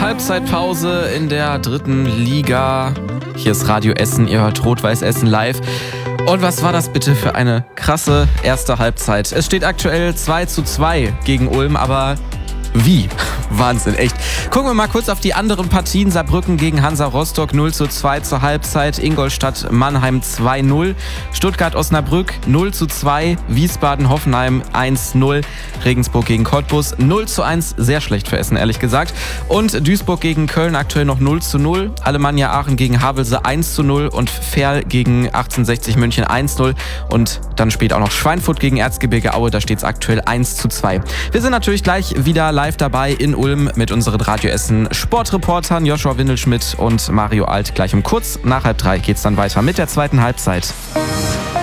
Halbzeitpause in der 3. Liga. Hier ist Radio Essen, ihr hört Rot-Weiß Essen live. Und was war das bitte für eine krasse erste Halbzeit? Es steht aktuell 2:2 gegen Ulm, aber wie? Wahnsinn, echt. Gucken wir mal kurz auf die anderen Partien. Saarbrücken gegen Hansa Rostock 0:2 zur Halbzeit. Ingolstadt Mannheim 2:0. Stuttgart-Osnabrück 0:2. Wiesbaden-Hoffenheim 1:0. Regensburg gegen Cottbus 0:1. Sehr schlecht für Essen, ehrlich gesagt. Und Duisburg gegen Köln aktuell noch 0:0. Alemannia Aachen gegen Havelse 1:0. Und Verl gegen 1860 München 1:0. Und dann später auch noch Schweinfurt gegen Erzgebirge Aue. Da steht es aktuell 1:2. Wir sind natürlich gleich wieder live dabei in Ulm mit unseren Radio Essen Sportreportern Joshua Windelschmidt und Mario Alt. Gleich um kurz nach 2:30 geht's dann weiter mit der zweiten Halbzeit.